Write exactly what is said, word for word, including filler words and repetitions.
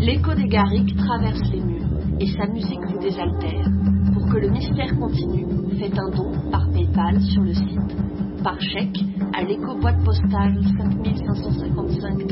L'écho des Garrigues traverse les murs et sa musique vous désaltère. Pour que le mystère continue, faites un don par PayPal sur le site, par chèque à l'écho boîte postale cinq cinq cinq cinq